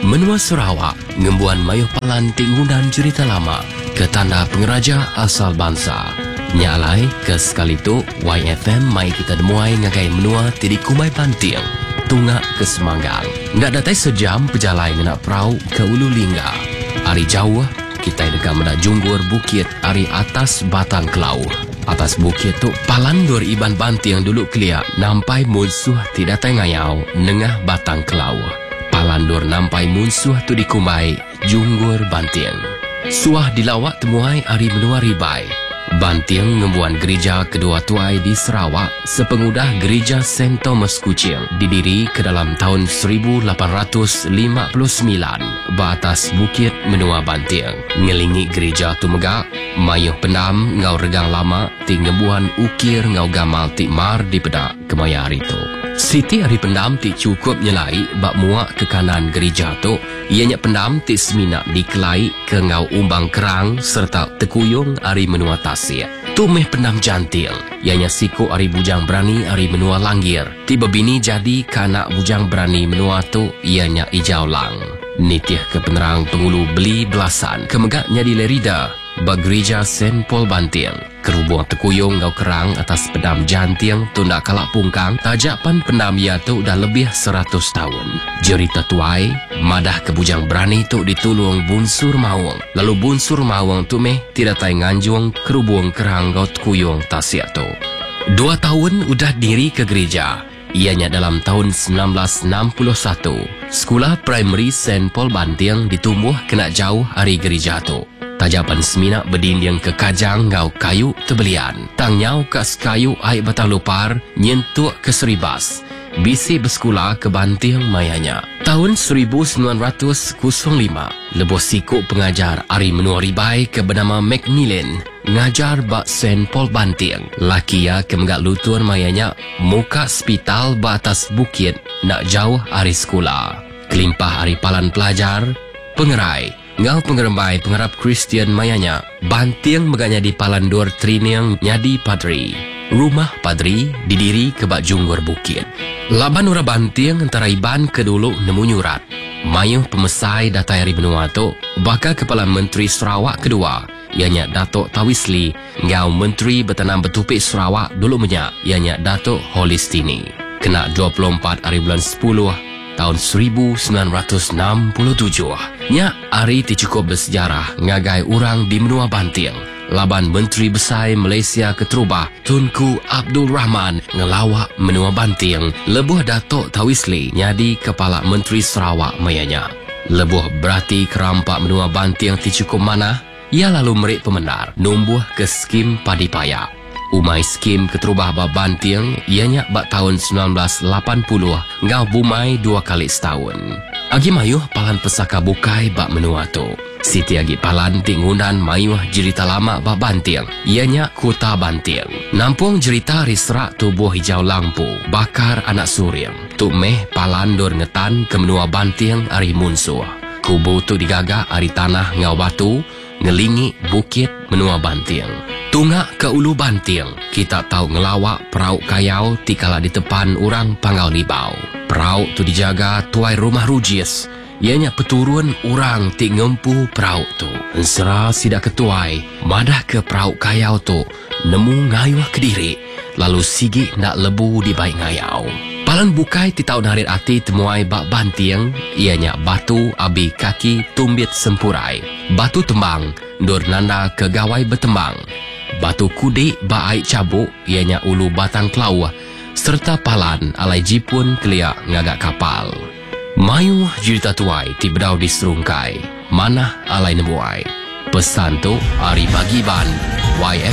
Menua Sarawak, ngembuan mayuh palan tingunan cerita lama ke tanda pengeraja asal bangsa. Nyalai ke sekali tu, YFM mai kita demuai ngagai menua tidi Kumai Banting, Tungak ke Semanggang. Ndak datai sejam pejalai nak perahu ke Ulu Lingga. Ari jauh, kita dekat mendak junggur bukit ari atas Batang Kelau. Atas bukit tu palan dor Iban Banting dulu keliak nampai musuh tidak tengayau nengah Batang Kelau. Palan dor nampai musuh tu di Kumai junggur Banting. Suah dilawak temuai ari menua ribai. Banting ngembuan gereja kedua tuai di Sarawak sepengudah gereja St. Thomas Kuching didiri ke dalam tahun 1859 batas bukit menua Banting. Ngelingi gereja tu megak, mayuh pendam ngau regang lama ti ngembuan ukir ngau gamal ti mar di pedak kemaya hari tu. Siti hari pendam ti cukup nyelai bak muak ke kanan gereja tu. Ianya pendam ti seminak dikelai ke ngau umbang kerang serta tekuyung ari menua tasir. Tu meh pendam jantil. Ianya siku ari bujang berani ari menua langgir. Tiba bini jadi kanak bujang berani menua tu ianya ijau lang. Nitih ke penerang pengulu beli belasan kemegaknya di Lerida bak gereja St. Paul Banting. Kerubung tekuyung ngau kerang atas pendam janting tu ndak kalak pungkang. Tajapan pendam ia tu dah lebih 100 tahun. Jerita tuai madah ke bujang berani tu ditulung bunsur mawang. Lalu bunsur mawang tu meh tidak tai nganjung kerubung kerang ngau tekuyung tasya tu. 2 tahun udah diri ke gereja. Ianya dalam tahun 1961. Sekolah primary St. Paul Banting ditumbuh kena jauh hari gereja tu. Tajapan seminak berdinding ke kajang ngau kayu tebelian. Tang nyau kas kayu air batang lupar nyentuk ke Seribas. Bisi bersekolah ke Banting mayanya. Tahun 1905, lebuh sikuk pengajar ari menua ribai ke bernama Macmillan ngajar bak St. Paul Banting. Laki ya ke menggak lutur mayanya muka hospital batas bukit nak jauh ari sekolah. Kelimpah ari palan pelajar, pengerai ngau pengerembai pengharap Kristian mayanya. Banting megaknya di Palandur Triniang nyadi padri. Rumah padri didiri ke bak junggur bukit. Laban ura Banting antara Iban kedulu nemu nyurat. Mayuh pemesai datai hari benua tu bakal Kepala Menteri Sarawak kedua ianya Datuk Tawisli ngau Menteri Bertanam Betupik Sarawak dulu menyak ianya Datuk Holistini. Kena 24 hari bulan 10 tahun 1967. Nya hari ti cukup bersejarah ngagai orang di menua Banting. Laban Menteri Besar Malaysia Keterubah Tunku Abdul Rahman ngelawak menua Banting. Lebuh Datuk Tawisli nyadi Kepala Menteri Sarawak mayanya. Lebuh berarti kerampak menua Banting ti cukup mana? Ia lalu merik pemenar numbuh ke skim padi payak. Umai skim Keterubah bak Banting ianya bak tahun 1980 ngau bumai 2 kali setahun. Agi mayuh palan pesaka bukai bak menua tu. Siti agi palan tingunan mayuh jerita lama bak Banting ianya Kota Banting. Nampung jerita risrak tubuh hijau lampu bakar anak suring. Tu meh palan dor ngetan ke menua Banting ari munsuh. Kubu tu digagak ari tanah ngau batu ngelingi bukit menua Banting. Tungak ke Ulu Banting, kita tahu ngelawak perahu kayau tikala di depan orang Pangau Libau. Perahu tu dijaga tuai rumah rujis. Ianya peturun orang ti ngempu perahu tu. Ensera sidak ketuai, madah ke perahu kayau tu, nemu ngayuh ke diri. Lalu sigi nak lebu di baik ngayau. Palan bukai ti tahu narit ati temuai bak Banting, ianya batu abi kaki tumbit sempurai. Batu tembang, dor nanda ke gawai bertembang. Batu kudik ba aik cabuk ianya Ulu Batang Kelau serta palan alai jipun keliak ngagak kapal. Mayuh cerita tuai ti bedau di serungkai manah alai nemuai. Pesan tu ari bagi ban YF